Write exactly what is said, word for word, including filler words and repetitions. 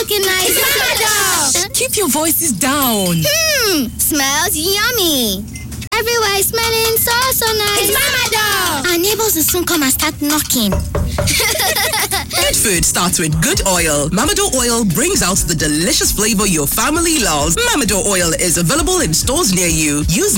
looking nice. Mamador! Keep your voices down. Hmm, smells yummy. Everywhere is smelling so, so nice. It's Mamador! Our neighbors will soon come and start knocking. Good food starts with good oil. Mamador oil brings out the delicious flavor your family loves. Mamador oil is available in stores near you. Use